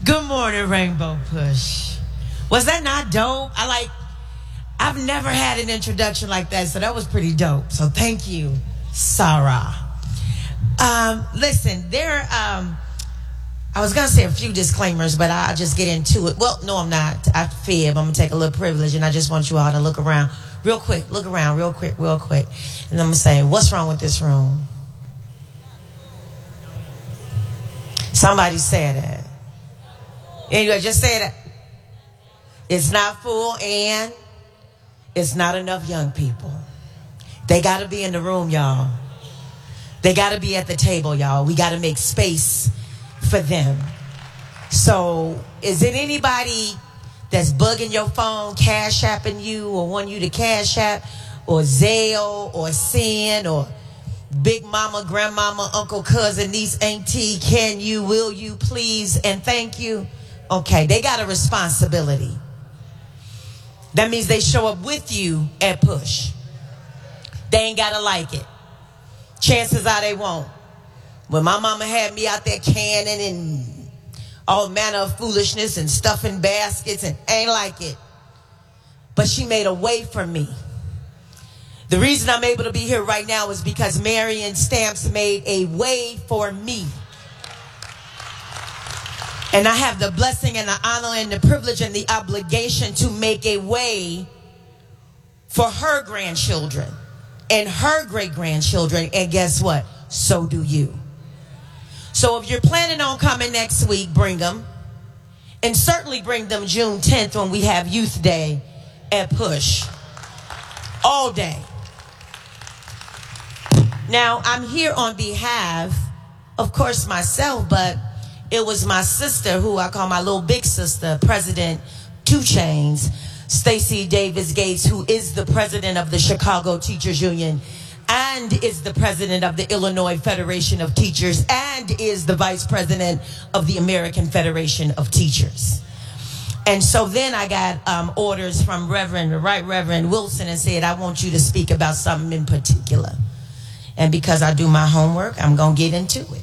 Good morning, Rainbow Push. Was that not dope? I've never had an introduction like that, so that was pretty dope. So thank you, Sarah. Listen, I was going to say a few disclaimers, but I'll just get into it. Well, no, I'm not. I fib. I'm going to take a little privilege, and I just want you all to look around real quick. Look around real quick. And I'm going to say, what's wrong with this room? Somebody said that. Anyway, just say that. It's not full, and it's not enough young people. They got to be in the room, y'all. They got to be at the table, y'all. We got to make space for them. So, is it anybody that's bugging your phone, cash apping you, or want you to cash app, or Zelle, or send, or big mama, grandmama, uncle, cousin, niece, auntie, can you, will you, please, and thank you? Okay, they got a responsibility. That means they show up with you at push. They ain't got to like it. Chances are they won't. When my mama had me out there canning and all manner of foolishness and stuffing baskets, and ain't like it. But she made a way for me. The reason I'm able to be here right now is because Marion Stamps made a way for me. And I have the blessing and the honor and the privilege and the obligation to make a way for her grandchildren and her great-grandchildren. And guess what? So do you. So if you're planning on coming next week, bring them. And certainly bring them June 10th when we have Youth Day at Push. All day. Now, I'm here on behalf, of course, myself, but it was my sister, who I call my little big sister, President 2 Chainz, Stacey Davis Gates, who is the president of the Chicago Teachers Union and is the president of the Illinois Federation of Teachers and is the vice president of the American Federation of Teachers. And so then I got orders from the Right Reverend Wilson, and said, I want you to speak about something in particular. And because I do my homework, I'm going to get into it.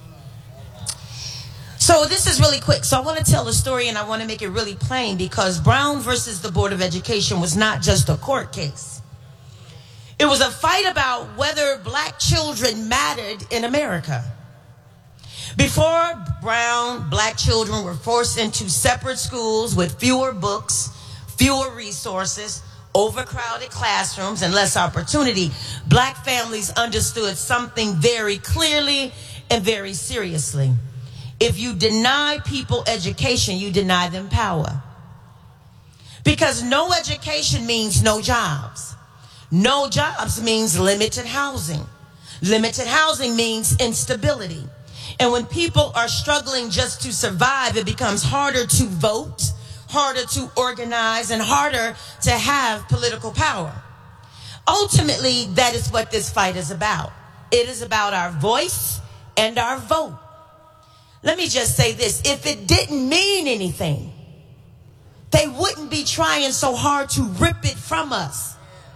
So this is really quick. So I want to tell the story, and I want to make it really plain, because Brown versus the Board of Education was not just a court case. It was a fight about whether black children mattered in America. Before Brown, black children were forced into separate schools with fewer books, fewer resources, overcrowded classrooms, and less opportunity. Black families understood something very clearly and very seriously. If you deny people education, you deny them power. Because no education means no jobs. No jobs means limited housing. Limited housing means instability. And when people are struggling just to survive, it becomes harder to vote, harder to organize, and harder to have political power. Ultimately, that is what this fight is about. It is about our voice and our vote. Let me just say this. If it didn't mean anything, they wouldn't be trying so hard to rip it from us.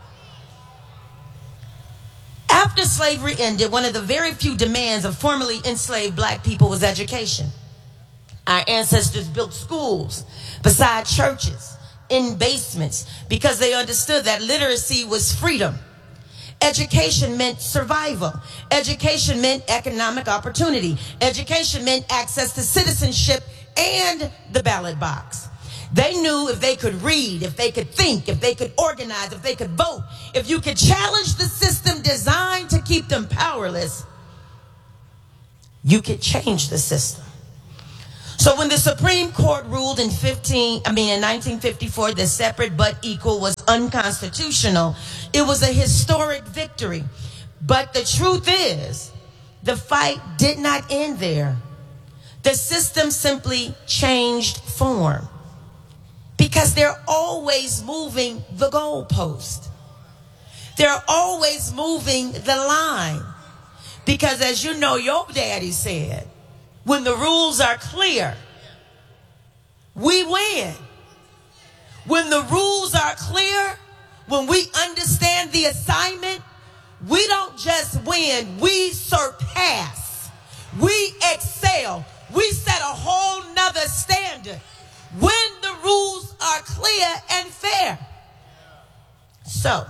After slavery ended, one of the very few demands of formerly enslaved black people was education. Our ancestors built schools beside churches, in basements, because they understood that literacy was freedom. Education meant survival. Education meant economic opportunity. Education meant access to citizenship and the ballot box. They knew if they could read, if they could think, if they could organize, if they could vote, if you could challenge the system designed to keep them powerless, you could change the system. So when the Supreme Court ruled in 1954 that separate but equal was unconstitutional, it was a historic victory. But the truth is, the fight did not end there. The system simply changed form, because they're always moving the goalpost. They're always moving the line. Because as you know, your daddy said, when the rules are clear, we win. When the rules are clear, when we understand the assignment, we don't just win, we surpass, we excel, we set a whole nother are the standard when the rules are clear and fair. So,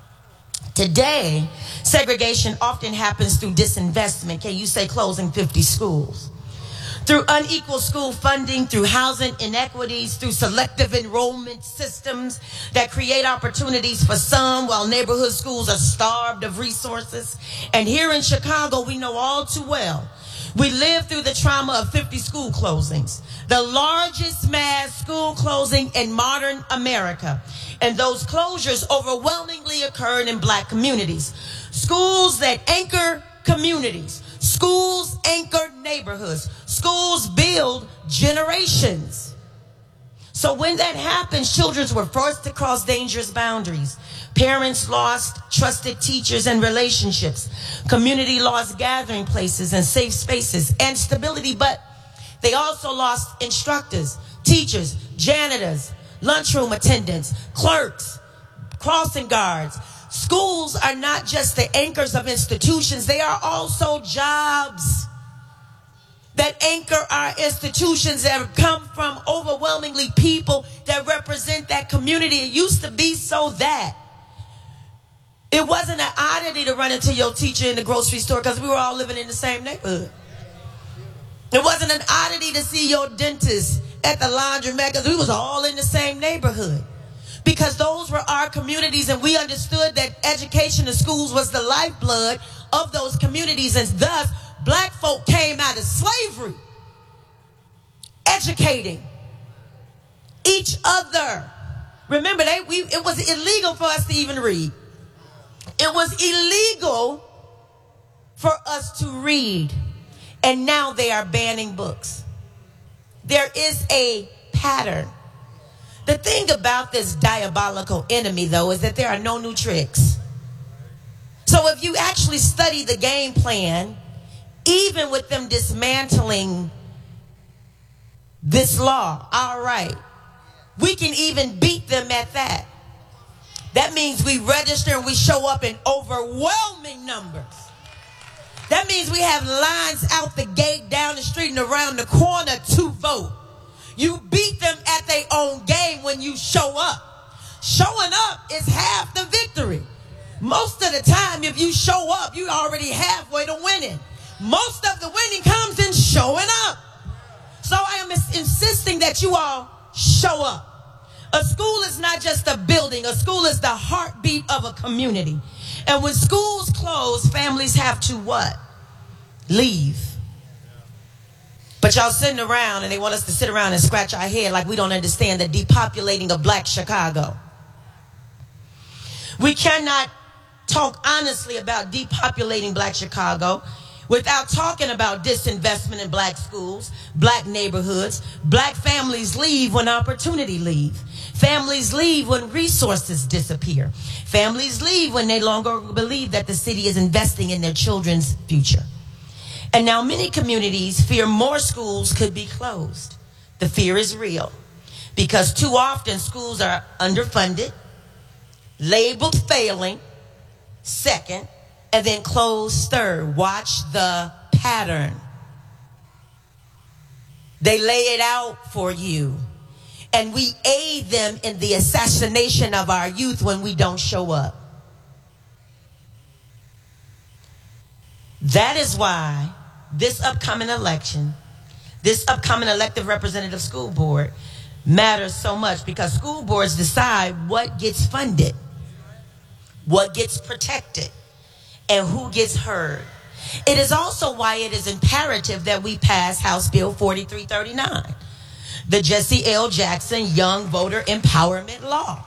today, segregation often happens through disinvestment. Can you say closing 50 schools? Through unequal school funding, through housing inequities, through selective enrollment systems that create opportunities for some while neighborhood schools are starved of resources. And here in Chicago, we know all too well, we lived through the trauma of 50 school closings, the largest mass school closing in modern America. And those closures overwhelmingly occurred in black communities. Schools that anchor communities. Schools anchor neighborhoods. Schools build generations. So when that happens, children were forced to cross dangerous boundaries. Parents lost trusted teachers and relationships. Community lost gathering places and safe spaces and stability, but they also lost instructors, teachers, janitors, lunchroom attendants, clerks, crossing guards. Schools are not just the anchors of institutions, they are also jobs that anchor our institutions that come from overwhelmingly people that represent that community. It used to be so that it wasn't an oddity to run into your teacher in the grocery store because we were all living in the same neighborhood. It wasn't an oddity to see your dentist at the laundromat because we was all in the same neighborhood. Because those were our communities, and we understood that education and schools was the lifeblood of those communities, and thus black folk came out of slavery educating each other. Remember, it was illegal for us to even read. It was illegal for us to read. And now they are banning books. There is a pattern. The thing about this diabolical enemy, though, is that there are no new tricks. So if you actually study the game plan, even with them dismantling this law, all right, we can even beat them at that. That means we register and we show up in overwhelming numbers. That means we have lines out the gate, down the street, and around the corner to vote. You beat them at their own game when you show up. Showing up is half the victory. Most of the time, if you show up, you're already halfway to winning. Most of the winning comes in showing up. So I am insisting that you all show up. A school is not just a building. A school is the heartbeat of a community. And when schools close, families have to what? Leave. But y'all sitting around and they want us to sit around and scratch our head like we don't understand the depopulating of black Chicago. We cannot talk honestly about depopulating black Chicago without talking about disinvestment in black schools, black neighborhoods. Black families leave when opportunity leaves. Families leave when resources disappear. Families leave when they no longer believe that the city is investing in their children's future. And now many communities fear more schools could be closed. The fear is real because too often schools are underfunded, labeled failing, second, and then closed third. Watch the pattern. They lay it out for you. And we aid them in the assassination of our youth when we don't show up. That is why this upcoming election, this upcoming elected representative school board matters so much, because school boards decide what gets funded, what gets protected, and who gets heard. It is also why it is imperative that we pass House Bill 4339. The Jesse L. Jackson Young Voter Empowerment Law.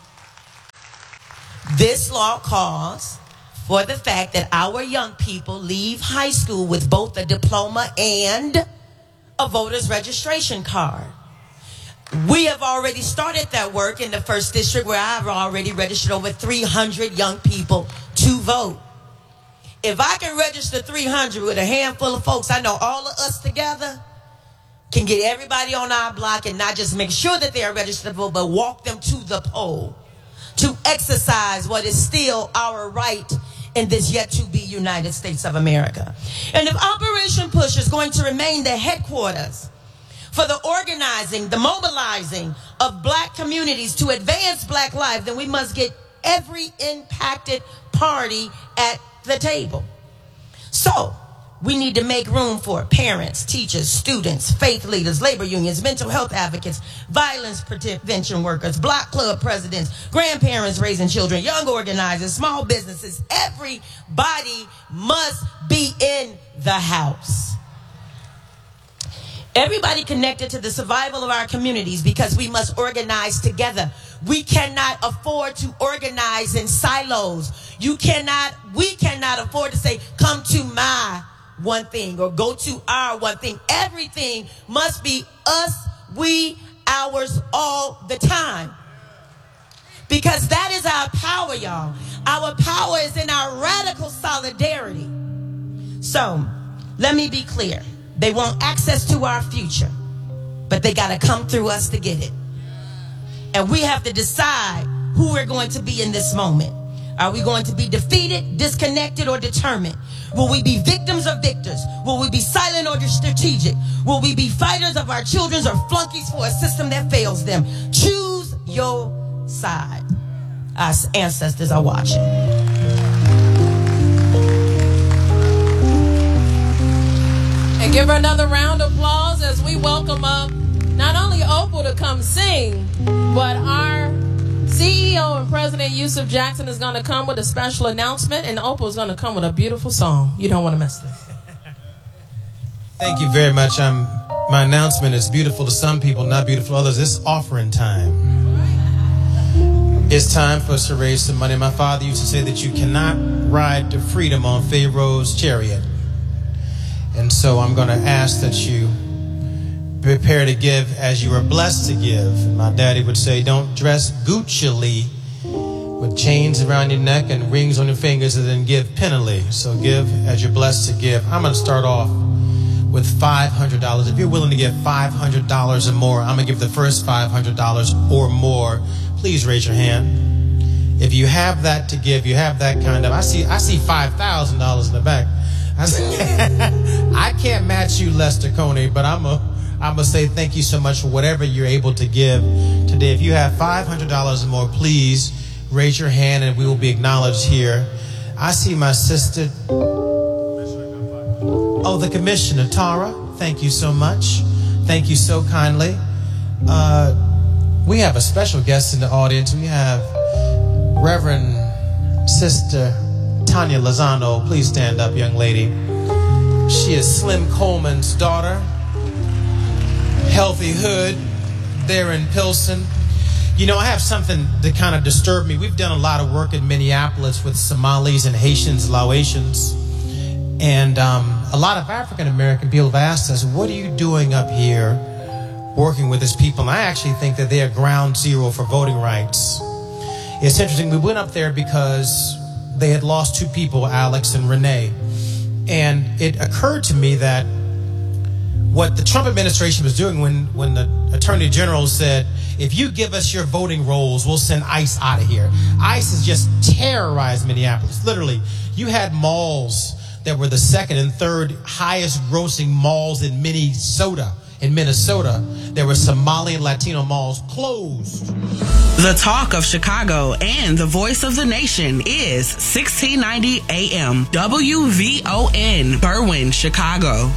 This law calls for the fact that our young people leave high school with both a diploma and a voter's registration card. We have already started that work in the 1st District, where I've already registered over 300 young people to vote. If I can register 300 with a handful of folks, I know all of us together can get everybody on our block and not just make sure that they are registered to vote, but walk them to the poll to exercise what is still our right in this yet to be United States of America. And if Operation Push is going to remain the headquarters for the organizing, the mobilizing of black communities to advance black life, then we must get every impacted party at the table. So we need to make room for parents, teachers, students, faith leaders, labor unions, mental health advocates, violence prevention workers, block club presidents, grandparents raising children, young organizers, small businesses. Everybody must be in the house. Everybody connected to the survival of our communities, because we must organize together. We cannot afford to organize in silos. We cannot afford to say, come to my one thing or go to our one thing. Everything must be us, we, ours, all the time. Because that is our power, y'all. Our power is in our radical solidarity. So, let me be clear. They want access to our future, but they got to come through us to get it. And we have to decide who we're going to be in this moment. Are we going to be defeated, disconnected, or determined? Will we be victims or victors? Will we be silent or strategic? Will we be fighters of our children or flunkies for a system that fails them? Choose your side. Our ancestors are watching. And give her another round of applause as we welcome up not only Opal to come sing, but our CEO and President Yusuf Jackson is going to come with a special announcement, and Opal is going to come with a beautiful song. You don't want to miss this. Thank you very much. My announcement is beautiful to some people, not beautiful to others. It's offering time. It's time for us to raise some money. My father used to say that you cannot ride to freedom on Pharaoh's chariot. And so I'm going to ask that you prepare to give as you are blessed to give. My daddy would say, don't dress Gucci-ly with chains around your neck and rings on your fingers and then give pennily. So give as you're blessed to give. I'm going to start off with $500. If you're willing to give $500 or more, I'm going to give the first $500 or more. Please raise your hand. If you have that to give, you have that kind of, I see $5,000 in the back. I can't match you, Lester Coney, but I'm gonna say thank you so much for whatever you're able to give today. If you have $500 or more, please raise your hand and we will be acknowledged here. I see my sister. Oh, the Commissioner, Tara. Thank you so much. Thank you so kindly. We have a special guest in the audience. We have Reverend Sister Tanya Lozano. Please stand up, young lady. She is Slim Coleman's daughter. Healthy Hood there in Pilsen. You know, I have something that kind of disturbed me. We've done a lot of work in Minneapolis with Somalis and Haitians, Laotians. And a lot of African American people have asked us, what are you doing up here working with these people? And I actually think that they are ground zero for voting rights. It's interesting. We went up there because they had lost two people, Alex and Renee. And it occurred to me that what the Trump administration was doing when the Attorney General said, if you give us your voting rolls, we'll send ICE out of here. ICE has just terrorized Minneapolis. Literally, you had malls that were the second and third highest grossing malls in Minnesota. There were Somali and Latino malls closed. The talk of Chicago and the voice of the nation is 1690 AM WVON, Berwyn, Chicago.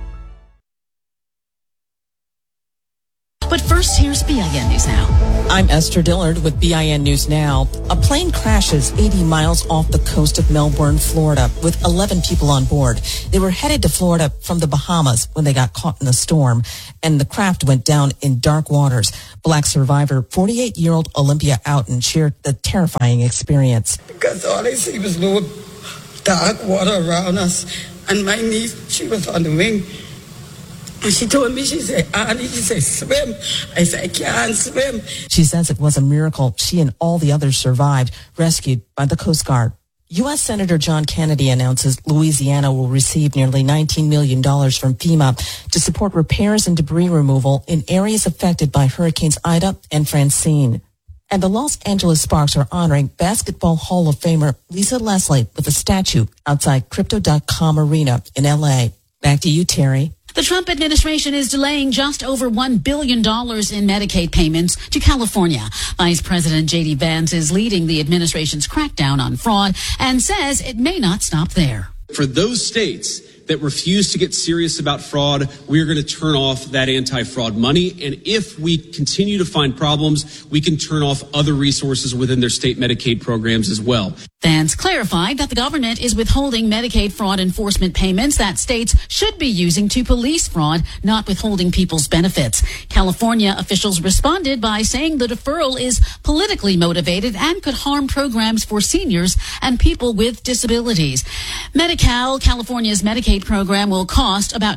But first, here's BIN News Now. I'm Esther Dillard with BIN News Now. A plane crashes 80 miles off the coast of Melbourne, Florida, with 11 people on board. They were headed to Florida from the Bahamas when they got caught in a storm, and the craft went down in dark waters. Black survivor, 48-year-old Olympia Outen, shared the terrifying experience. Because all I see was no dark water around us, and my niece, she was on the wing. And she told me, she said, Annie, she said, swim. I said, I can't swim. She says it was a miracle she and all the others survived, rescued by the Coast Guard. U.S. Senator John Kennedy announces Louisiana will receive nearly $19 million from FEMA to support repairs and debris removal in areas affected by Hurricanes Ida and Francine. And the Los Angeles Sparks are honoring Basketball Hall of Famer Lisa Leslie with a statue outside Crypto.com Arena in L.A. Back to you, Terry. The Trump administration is delaying just over $1 billion in Medicaid payments to California. Vice President J.D. Vance is leading the administration's crackdown on fraud and says it may not stop there. For those states that refuse to get serious about fraud, we are going to turn off that anti-fraud money. And if we continue to find problems, we can turn off other resources within their state Medicaid programs as well. Vance clarified that the government is withholding Medicaid fraud enforcement payments that states should be using to police fraud, not withholding people's benefits. California officials responded by saying the deferral is politically motivated and could harm programs for seniors and people with disabilities. Medi-Cal, California's Medicaid program, will cost about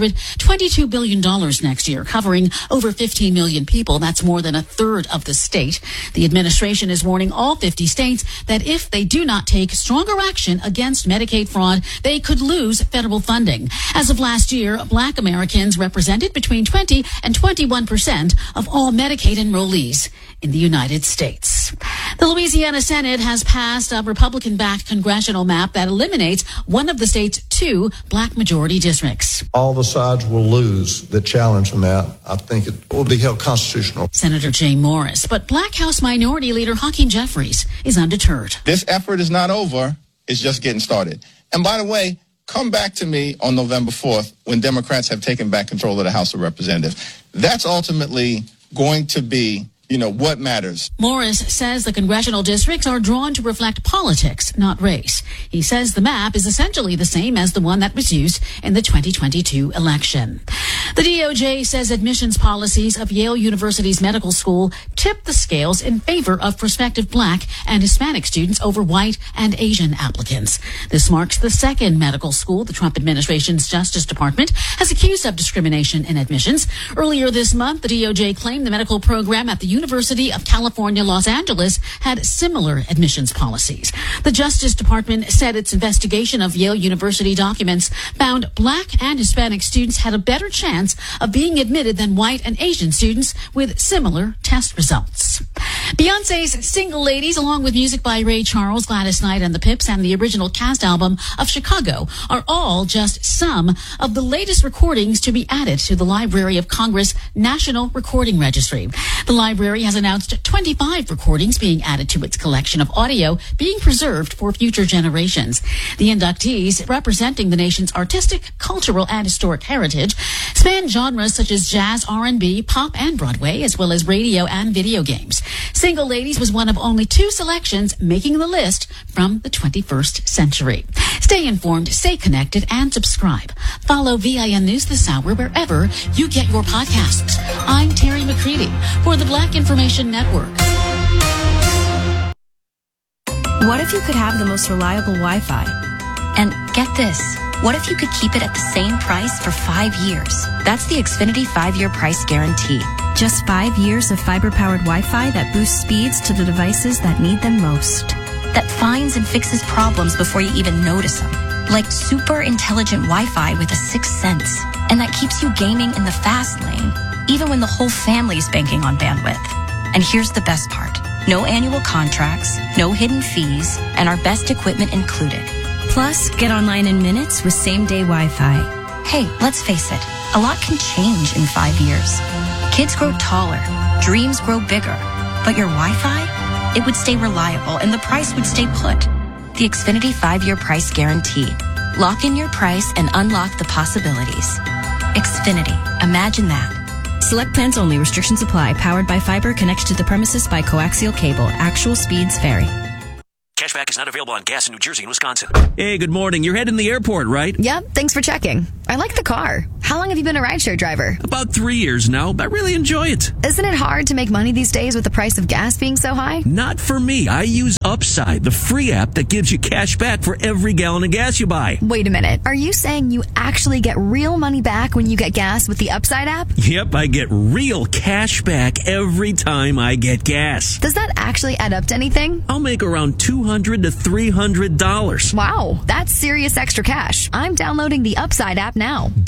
$222 billion next year, covering over 15 million people. That's more than a third of the state. The administration is warning all 50 states that if they do not take stronger action against Medicaid fraud, they could lose federal funding. As of last year, Black Americans represented between 20 and 21% of all Medicaid enrollees in the United States. The Louisiana Senate has passed a Republican-backed congressional map that eliminates one of the state's 2 black majority districts. All the sides will lose that challenge the map. I think it will be held constitutional. Senator Jay Morris, but Black House Minority Leader Hakeem Jeffries is undeterred. This effort is not over. It's just getting started. And by the way, come back to me on November 4th when Democrats have taken back control of the House of Representatives. That's ultimately going to be what matters. Morris says the congressional districts are drawn to reflect politics, not race. He says the map is essentially the same as the one that was used in the 2022 election. The DOJ says admissions policies of Yale University's medical school tip the scales in favor of prospective Black and Hispanic students over white and Asian applicants. This marks the second medical school the Trump administration's Justice Department has accused of discrimination in admissions. Earlier this month, the DOJ claimed the medical program at the University of California, Los Angeles had similar admissions policies. The Justice Department said its investigation of Yale University documents found Black and Hispanic students had a better chance of being admitted than white and Asian students with similar test results. Beyonce's Single Ladies, along with music by Ray Charles, Gladys Knight and the Pips, and the original cast album of Chicago, are all just some of the latest recordings to be added to the Library of Congress National Recording Registry. The library has announced 25 recordings being added to its collection of audio being preserved for future generations. The inductees, representing the nation's artistic, cultural, and historic heritage, span genres such as jazz, R&B, pop, and Broadway, as well as radio and video games. Single Ladies was one of only 2 selections making the list from the 21st century. Stay informed, stay connected, and subscribe. Follow VIN News this hour wherever you get your podcasts. I'm Terry McCready for the Black Information Network. What if you could have the most reliable Wi-Fi? And get this, what if you could keep it at the same price for 5 years? That's the Xfinity 5-year price guarantee. Just 5 years of fiber-powered Wi-Fi that boosts speeds to the devices that need them most. That finds and fixes problems before you even notice them. Like super intelligent Wi-Fi with a 6th sense. And that keeps you gaming in the fast lane, even when the whole family is banking on bandwidth. And here's the best part. No annual contracts, no hidden fees, and our best equipment included. Plus, get online in minutes with same-day Wi-Fi. Hey, let's face it, a lot can change in 5 years. Kids grow taller, dreams grow bigger, but your Wi-Fi, it would stay reliable and the price would stay put. The Xfinity 5-year price guarantee. Lock in your price and unlock the possibilities. Xfinity, imagine that. Select plans only. Restrictions apply. Powered by fiber. Connected to the premises by coaxial cable. Actual speeds vary. Cashback is not available on gas in New Jersey and Wisconsin. Hey, good morning. You're heading to the airport, right? Yep, thanks for checking. I like the car. How long have you been a rideshare driver? About 3 years now. I really enjoy it. Isn't it hard to make money these days with the price of gas being so high? Not for me. I use Upside, the free app that gives you cash back for every gallon of gas you buy. Wait a minute. Are you saying you actually get real money back when you get gas with the Upside app? Yep, I get real cash back every time I get gas. Does that actually add up to anything? I'll make around $200 to $300. Wow, that's serious extra cash. I'm downloading the Upside app now. Download the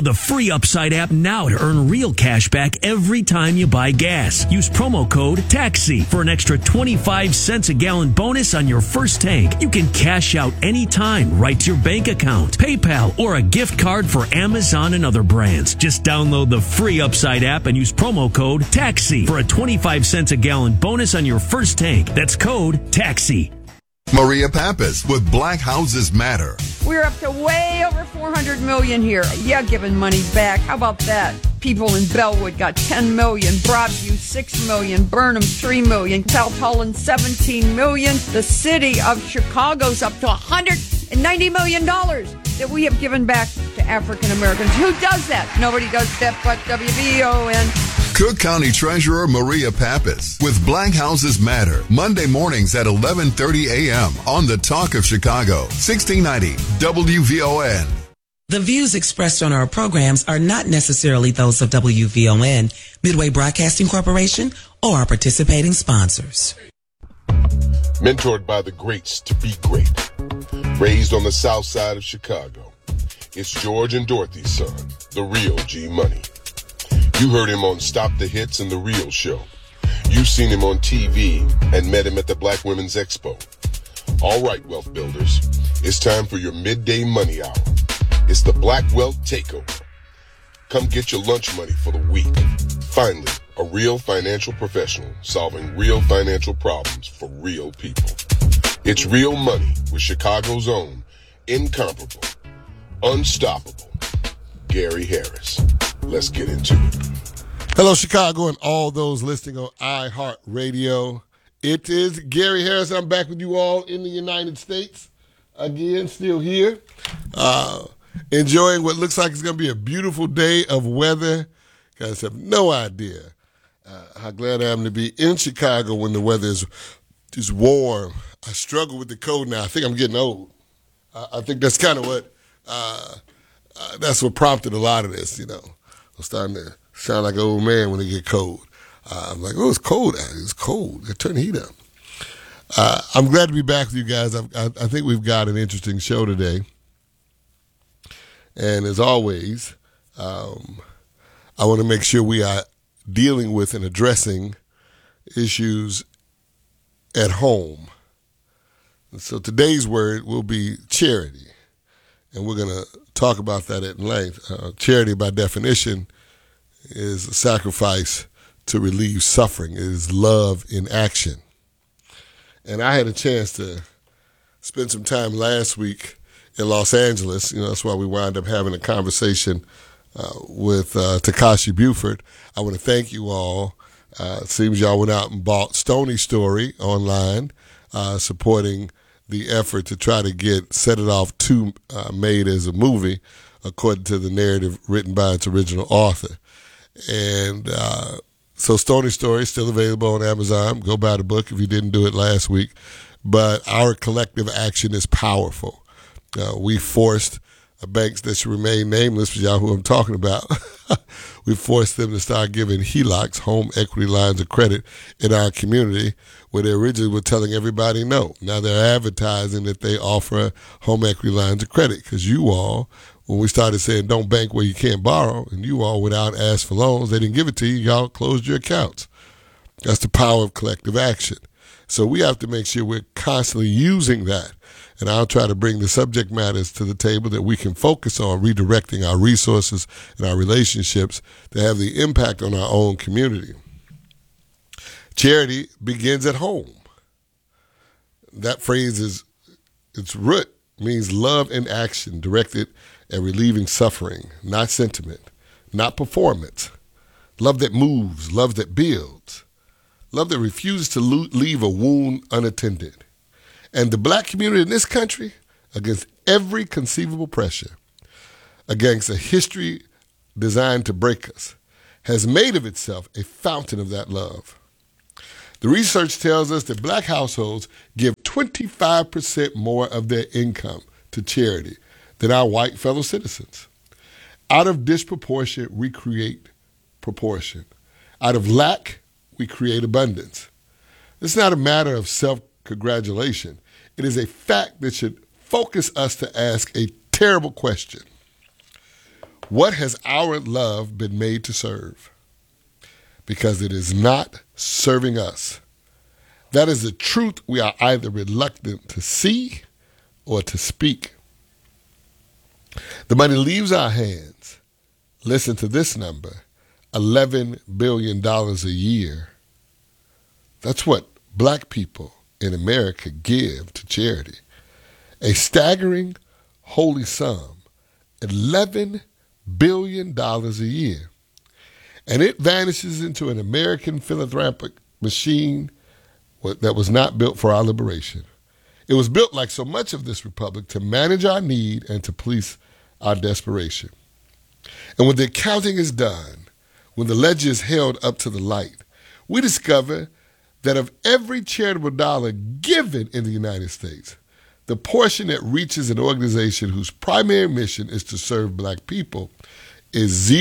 the free Upside app now to earn real cash back every time you buy gas. Use promo code TAXI for an extra 25 cents a gallon bonus on your first tank. You can cash out anytime right to your bank account, PayPal, or a gift card for Amazon and other brands. Just download the free Upside app and use promo code TAXI for a 25 cents a gallon bonus on your first tank. That's code TAXI. Maria Pappas with Black Houses Matter. We're up to way over $400 million here. Yeah, giving money back. How about that? People in Bellwood got $10 million, Broadview $6 million, Burnham $3 million, South Holland $17 million. The city of Chicago's up to $190 million that we have given back to African Americans. Who does that? Nobody does that but WVON. Cook County Treasurer Maria Pappas with Black Houses Matter, Monday mornings at 11:30 a.m. on the Talk of Chicago, 1690 WVON. The views expressed on our programs are not necessarily those of WVON, Midway Broadcasting Corporation, or our participating sponsors. Mentored by the greats to be great. Raised on the south side of Chicago. It's George and Dorothy's son, the real G Money. You heard him on Stop the Hits and The Real Show. You've seen him on TV and met him at the Black Women's Expo. All right, wealth builders, it's time for your midday money hour. It's the Black Wealth Takeover. Come get your lunch money for the week. Finally, a real financial professional solving real financial problems for real people. It's Real Money with Chicago's own, incomparable, unstoppable, Gary Harris. Let's get into it. Hello, Chicago, and all those listening on iHeartRadio. It is Gary Harris. I'm back with you all in the United States. Again, still here. Enjoying what looks like it's going to be a beautiful day of weather. Guys have no idea how glad I am to be in Chicago when the weather is warm. I struggle with the cold now. I think I'm getting old. I think that's kind of what that's what prompted a lot of this, you know. I'm starting to sound like an old man when it get cold. I'm like, oh, it's cold out. It's cold. Turn the heat up. I'm glad to be back with you guys. I think we've got an interesting show today. And as always, I want to make sure we are dealing with and addressing issues at home. And so today's word will be charity. And we're going to talk about that at length. Charity, by definition, is a sacrifice to relieve suffering. It is love in action. And I had a chance to spend some time last week in Los Angeles. You know, that's why we wound up having a conversation with Takashi Buford. I want to thank you all. It seems y'all went out and bought Stoney's Story online, supporting the effort to try to get Set It Off 2 made as a movie, according to the narrative written by its original author. And so Stoney's Story is still available on Amazon. Go buy the book if you didn't do it last week. But our collective action is powerful. We forced banks that should remain nameless, for y'all who I'm talking about. We forced them to start giving HELOCs, home equity lines of credit, in our community, where they originally were telling everybody no. Now they're advertising that they offer home equity lines of credit, because you all, when we started saying don't bank where you can't borrow, and you all went out and asked for loans, they didn't give it to you, y'all closed your accounts. That's the power of collective action. So we have to make sure we're constantly using that. And I'll try to bring the subject matters to the table that we can focus on redirecting our resources and our relationships to have the impact on our own community. Charity begins at home. That phrase its root means love in action, directed at relieving suffering, not sentiment, not performance. Love that moves, love that builds, love that refuses to leave a wound unattended. And the black community in this country, against every conceivable pressure, against a history designed to break us, has made of itself a fountain of that love. The research tells us that black households give 25% more of their income to charity than our white fellow citizens. Out of disproportion, we create proportion. Out of lack, we create abundance. It's not a matter of self-congratulation. It is a fact that should focus us to ask a terrible question. What has our love been made to serve? Because it is not serving us. That is the truth we are either reluctant to see or to speak. The money leaves our hands. Listen to this number, $11 billion a year. That's what black people in America give to charity. A staggering, holy sum, $11 billion a year. And it vanishes into an American philanthropic machine that was not built for our liberation. It was built, like so much of this republic, to manage our need and to police our desperation. And when the accounting is done, when the ledger is held up to the light, we discover that of every charitable dollar given in the United States, the portion that reaches an organization whose primary mission is to serve black people is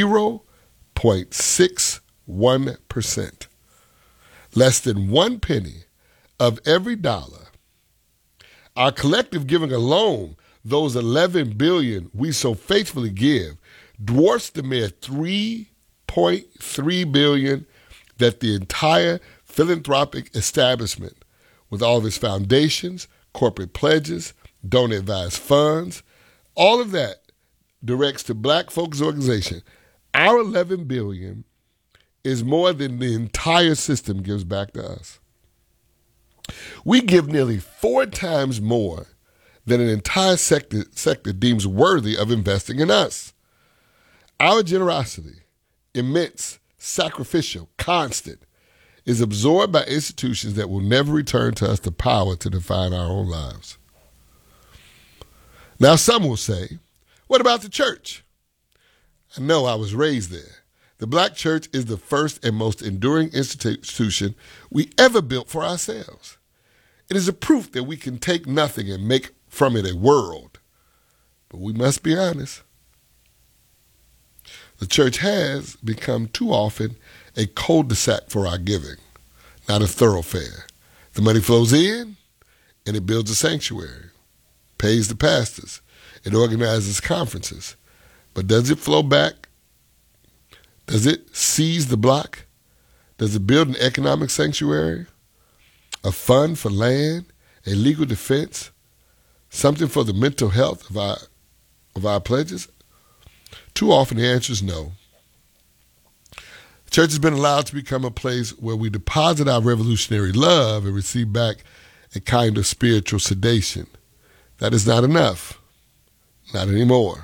0.61%. Less than 1 penny of every dollar. Our collective giving alone, those $11 billion we so faithfully give, dwarfs the mere $3.3 billion that the entire philanthropic establishment, with all of its foundations, corporate pledges, donor-advised funds, all of that directs to black folks' organization. Our $11 billion is more than the entire system gives back to us. We give nearly 4 times more than an entire sector deems worthy of investing in us. Our generosity, immense, sacrificial, constant, is absorbed by institutions that will never return to us the power to define our own lives. Now, some will say, what about the church? I know, I was raised there. The black church is the first and most enduring institution we ever built for ourselves. It is a proof that we can take nothing and make from it a world. But we must be honest. The church has become too often a cul-de-sac for our giving, not a thoroughfare. The money flows in, and it builds a sanctuary, pays the pastors, it organizes conferences. But does it flow back? Does it seize the block? Does it build an economic sanctuary? A fund for land, a legal defense, something for the mental health of our pledges? Too often the answer is no. The church has been allowed to become a place where we deposit our revolutionary love and receive back a kind of spiritual sedation. That is not enough. Not anymore.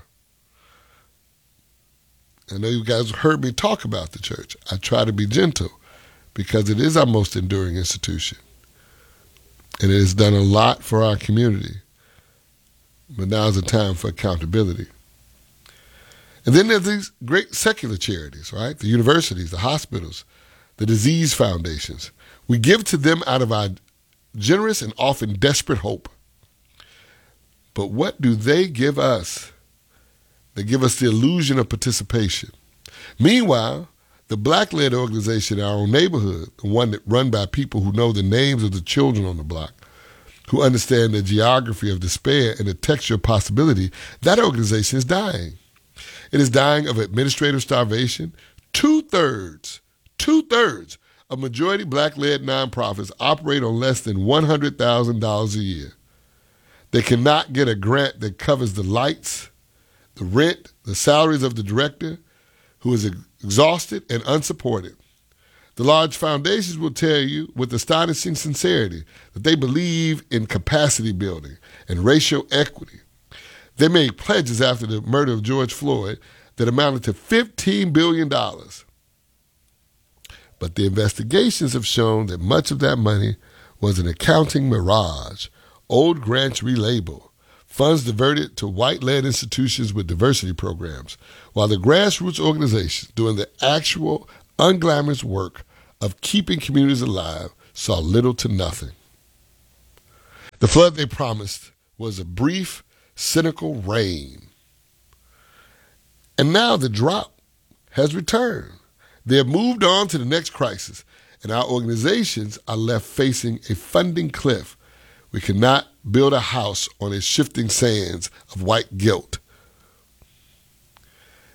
I know you guys heard me talk about the church. I try to be gentle because it is our most enduring institution. And it has done a lot for our community. But now is the time for accountability. And then there's these great secular charities, right? The universities, the hospitals, the disease foundations. We give to them out of our generous and often desperate hope. But what do they give us? They give us the illusion of participation. Meanwhile, the black-led organization in our own neighborhood, the one that run by people who know the names of the children on the block, who understand the geography of despair and the texture of possibility, that organization is dying. It is dying of administrative starvation. Two-thirds of majority black-led nonprofits operate on less than $100,000 a year. They cannot get a grant that covers the lights, the rent, the salaries of the director, who is exhausted and unsupported. The large foundations will tell you with astonishing sincerity that they believe in capacity building and racial equity. They made pledges after the murder of George Floyd that amounted to $15 billion. But the investigations have shown that much of that money was an accounting mirage, old grants relabeled, funds diverted to white-led institutions with diversity programs, while the grassroots organizations doing the actual unglamorous work of keeping communities alive saw little to nothing. The flood they promised was a brief, cynical rain. And now the drought has returned. They have moved on to the next crisis, and our organizations are left facing a funding cliff. We cannot build a house on its shifting sands of white guilt.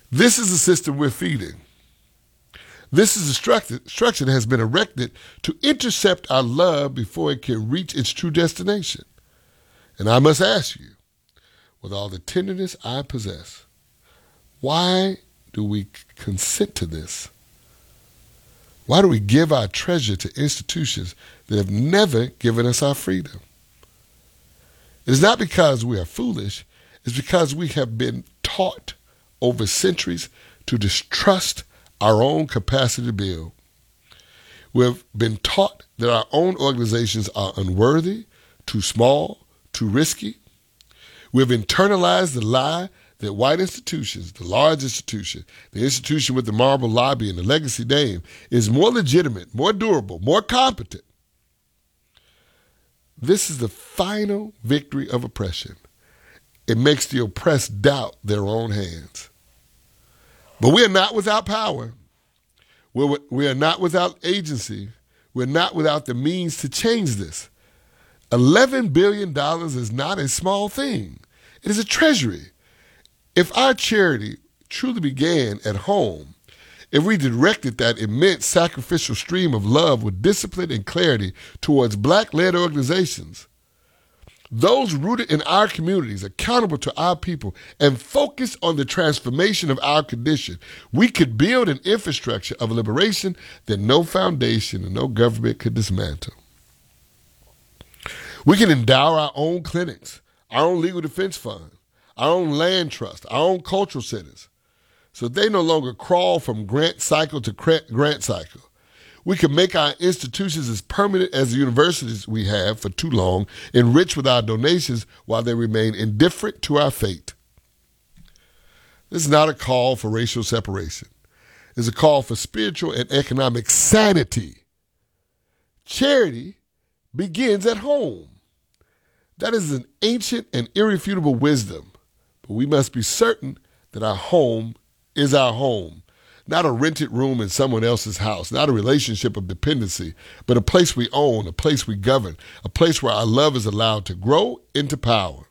This is the system we're feeding. This is a structure that has been erected to intercept our love before it can reach its true destination. And I must ask you, with all the tenderness I possess, why do we consent to this? Why do we give our treasure to institutions that have never given us our freedom? It is not because we are foolish. It's because we have been taught over centuries to distrust our own capacity to build. We have been taught that our own organizations are unworthy, too small, too risky. We have internalized the lie that white institutions, the large institution, the institution with the marble lobby and the legacy name, is more legitimate, more durable, more competent. This is the final victory of oppression. It makes the oppressed doubt their own hands. But we are not without power. We are not without agency. We're not without the means to change this. $11 billion is not a small thing. It is a treasury. If our charity truly began at home, if we directed that immense sacrificial stream of love with discipline and clarity towards Black-led organizations, those rooted in our communities, accountable to our people, and focused on the transformation of our condition, we could build an infrastructure of liberation that no foundation and no government could dismantle. We can endow our own clinics, our own legal defense fund, our own land trust, our own cultural centers, so they no longer crawl from grant cycle to grant cycle. We can make our institutions as permanent as the universities we have for too long, enriched with our donations while they remain indifferent to our fate. This is not a call for racial separation. It's a call for spiritual and economic sanity. Charity begins at home. That is an ancient and irrefutable wisdom, but we must be certain that our home is our home. Not a rented room in someone else's house, not a relationship of dependency, but a place we own, a place we govern, a place where our love is allowed to grow into power.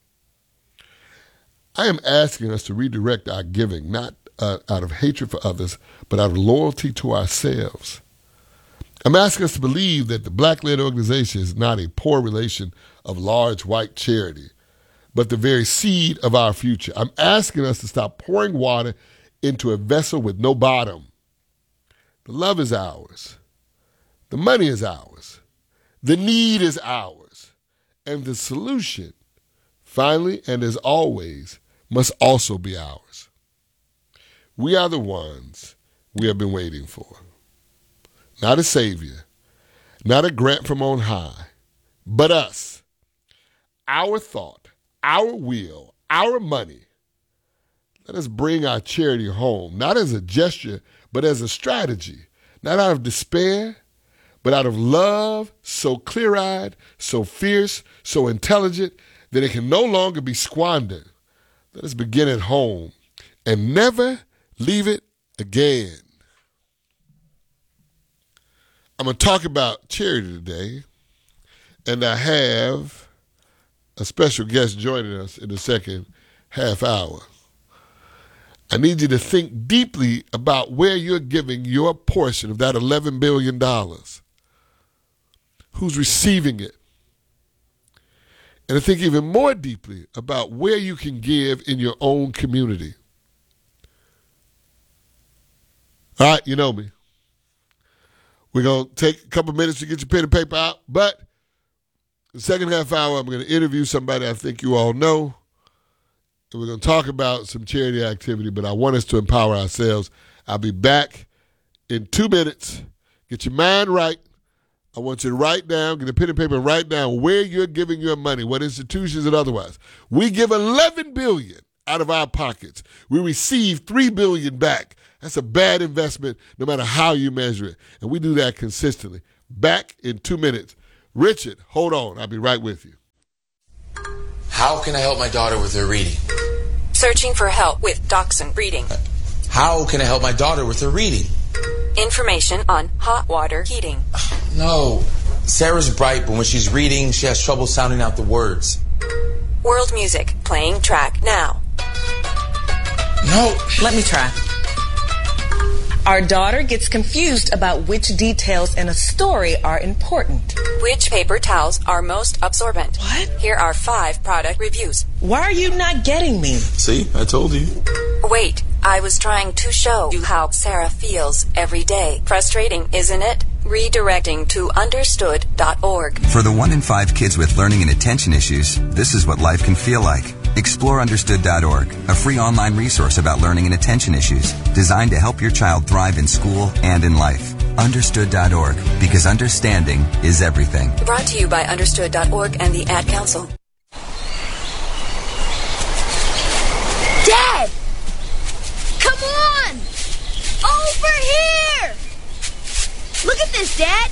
I am asking us to redirect our giving, not out of hatred for others, but out of loyalty to ourselves. I'm asking us to believe that the Black-led organization is not a poor relation of large white charity, but the very seed of our future. I'm asking us to stop pouring water into a vessel with no bottom. The love is ours. The money is ours. The need is ours. And the solution, finally and as always, must also be ours. We are the ones we have been waiting for. Not a savior, not a grant from on high, but us. Our thought, our will, our money. Let us bring our charity home, not as a gesture, but as a strategy, not out of despair, but out of love, so clear-eyed, so fierce, so intelligent, that it can no longer be squandered. Let us begin at home and never leave it again. I'm going to talk about charity today, and I have a special guest joining us in the second half hour. I need you to think deeply about where you're giving your portion of that $11 billion. Who's receiving it? And to think even more deeply about where you can give in your own community. All right, you know me. We're going to take a couple minutes to get your pen and paper out, but the second half hour, I'm going to interview somebody I think you all know. And we're going to talk about some charity activity, but I want us to empower ourselves. I'll be back in 2 minutes. Get your mind right. I want you to write down, get a pen and paper, and write down where you're giving your money, what institutions and otherwise. We give $11 billion out of our pockets. We receive $3 billion back. That's a bad investment no matter how you measure it. And we do that consistently. Back in 2 minutes. Richard, hold on. I'll be right with you. How can I help my daughter with her reading? Searching for help with Dachshund breeding. How can I help my daughter with her reading? Information on hot water heating. No. Sarah's bright, but when she's reading, she has trouble sounding out the words. World music playing track now. No. Let me try. Our daughter gets confused about which details in a story are important. Which paper towels are most absorbent? What? Here are 5 product reviews. Why are you not getting me? See, I told you. Wait, I was trying to show you how Sarah feels every day. Frustrating, isn't it? Redirecting to understood.org. For the 1 in 5 kids with learning and attention issues, this is what life can feel like. Explore understood.org, a free online resource about learning and attention issues, designed to help your child thrive in school and in life. Understood.org, because understanding is everything. Brought to you by understood.org and the Ad Council. Dad! Come on! Over here! Look at this, Dad!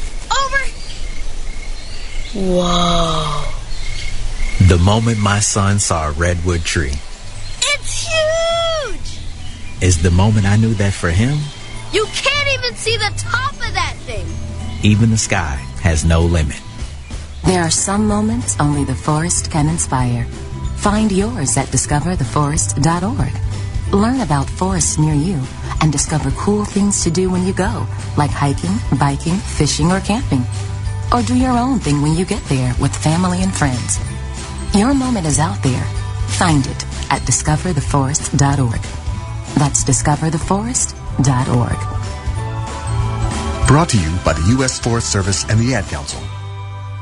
Over! Whoa. The moment my son saw a redwood tree. It's huge! Is the moment I knew that for him, You can't even see the top of that thing! even the sky has no limit. There are some moments only the forest can inspire. Find yours at discovertheforest.org. Learn about forests near you and discover cool things to do when you go, like hiking, biking, fishing, or camping. Or do your own thing when you get there with family and friends. Your moment is out there. Find it at discovertheforest.org. That's discovertheforest.org. Brought to you by the U.S. Forest Service and the Ad Council.